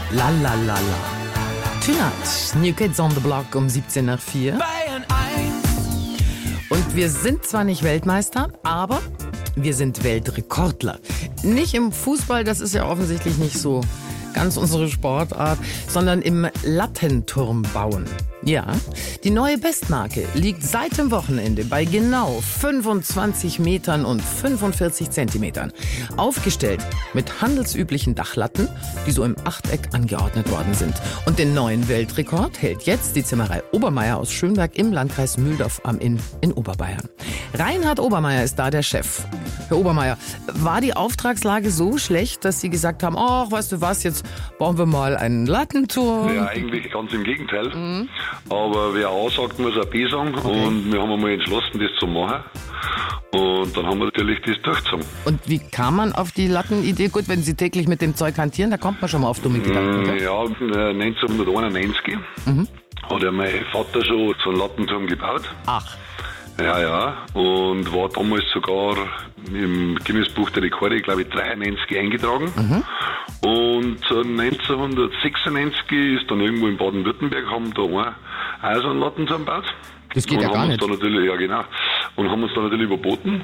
La la la la. Tonight, New Kids on the Block um 17 nach 4. Und wir sind zwar nicht Weltmeister, aber wir sind Weltrekordler. Nicht im Fußball, das ist ja offensichtlich nicht so ganz unsere Sportart, sondern im Lattenturmbauen. Ja, die neue Bestmarke liegt seit dem Wochenende bei genau 25 Metern und 45 Zentimetern. Aufgestellt mit handelsüblichen Dachlatten, die so im Achteck angeordnet worden sind. Und den neuen Weltrekord hält jetzt die Zimmerei Obermeier aus Schönberg im Landkreis Mühldorf am Inn in Oberbayern. Reinhard Obermeier ist da der Chef. Herr Obermeier, war die Auftragslage so schlecht, dass Sie gesagt haben, ach, weißt du was, jetzt bauen wir mal einen Lattenturm? Ja, eigentlich ganz im Gegenteil. Aber wer A sagt, muss auch B sagen. Okay. Und wir haben einmal entschlossen, das zu machen. Und dann haben wir natürlich das durchgezogen. Und wie kam man auf die Lattenidee? Gut, wenn Sie täglich mit dem Zeug hantieren, da kommt man schon mal auf dumme Gedanken. Oder? Ja, 1991 hat ja mein Vater schon so einen Lattenturm gebaut. Ach, Ja. Und war damals sogar im Guinness-Buch der Rekorde, glaube ich, 93 eingetragen. Und 1996 ist dann irgendwo in Baden-Württemberg, haben da auch so einen Lattenturm gebaut. das geht und ja gar haben nicht. uns da natürlich, ja genau, und haben uns da natürlich überboten.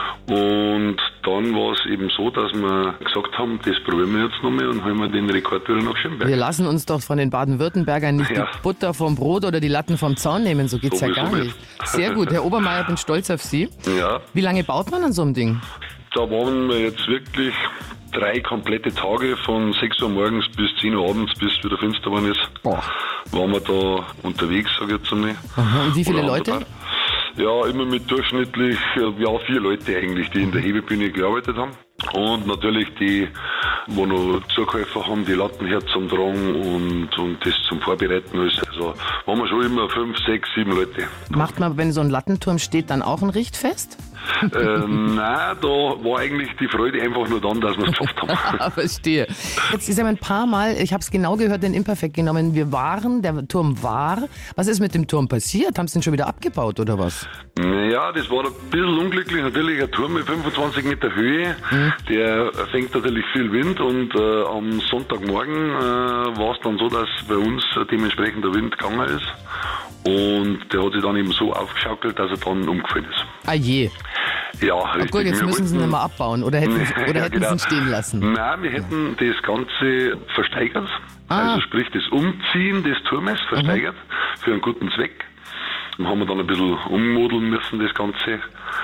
Und dann war es eben so, dass wir gesagt haben, das probieren wir jetzt nochmal und holen wir den Rekord wieder nach Schönberg. Wir lassen uns doch von den Baden-Württembergern nicht Ja. die Butter vom Brot oder die Latten vom Zaun nehmen, so geht's ja Sowieso gar nicht. nicht. Sehr gut, Herr Obermeier, bin stolz auf Sie. Ja, Wie lange baut man an so einem Ding? da waren wir jetzt wirklich 3 komplette Tage von 6 Uhr morgens bis 10 Uhr abends, bis es wieder finster geworden ist. Boah. Waren wir da unterwegs, sag ich jetzt einmal. Aha, und wie viele Oder Leute? andere. Ja, immer mit durchschnittlich 4 Leute eigentlich, die in der Hebebühne gearbeitet haben. Und natürlich die, wo noch Zukäufer haben, die Latten her zum Tragen und das zum Vorbereiten. Also waren wir schon immer 5, 6, 7 Leute. Macht man, wenn so ein Lattenturm steht, dann auch ein Richtfest? Nein, da war eigentlich die Freude einfach nur dann, dass wir es geschafft haben. Verstehe. Jetzt ist ja ein paar Mal, ich habe es genau gehört, den Imperfekt genommen. Der Turm war. Was ist mit dem Turm passiert? Haben Sie den schon wieder abgebaut oder was? Ja, das war ein bisschen unglücklich. Natürlich ein Turm mit 25 Meter Höhe, der fängt natürlich viel Wind und am Sonntagmorgen war es dann so, dass bei uns dementsprechend der Wind gegangen ist. Und der hat sich dann eben so aufgeschaukelt, dass er dann umgefallen ist. Ah je. Ja, Aber richtig. gut, jetzt Wir müssen Sie ihn wollten- nicht mehr abbauen. Oder hätten Sie genau. ihn stehen lassen? Nein, wir hätten das Ganze versteigert. Also sprich das Umziehen des Turmes versteigert für einen guten Zweck. Dann haben wir dann ein bisschen ummodeln müssen, das Ganze.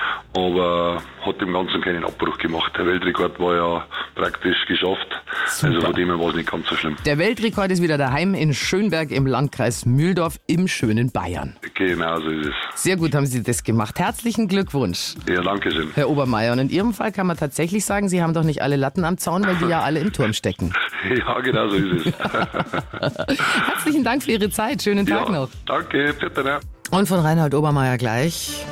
Aber hat dem Ganzen keinen Abbruch gemacht. Der Weltrekord war ja praktisch geschafft. Super. Also von dem her war es nicht ganz so schlimm. Der Weltrekord ist wieder daheim in Schönberg im Landkreis Mühldorf im schönen Bayern. Genau so ist es. Sehr gut haben Sie das gemacht. Herzlichen Glückwunsch, Ja, danke schön. Herr Obermeier. Und in Ihrem Fall kann man tatsächlich sagen, Sie haben doch nicht alle Latten am Zaun, weil die ja alle im Turm stecken. Ja, genau so ist es. Herzlichen Dank für Ihre Zeit. Schönen Tag Ja, noch. danke, bitte. Ne? Und von Reinhard Obermeier gleich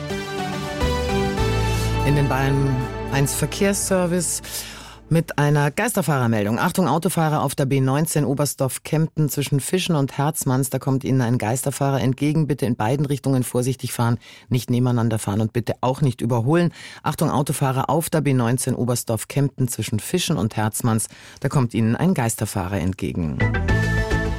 in den Bayern 1 Verkehrsservice mit einer Geisterfahrermeldung. Achtung, Autofahrer auf der B19 Oberstdorf-Kempten zwischen Fischen und Herzmanns. Da kommt Ihnen ein Geisterfahrer entgegen. Bitte in beiden Richtungen vorsichtig fahren, nicht nebeneinander fahren und bitte auch nicht überholen. Achtung, Autofahrer auf der B19 Oberstdorf-Kempten zwischen Fischen und Herzmanns. Da kommt Ihnen ein Geisterfahrer entgegen.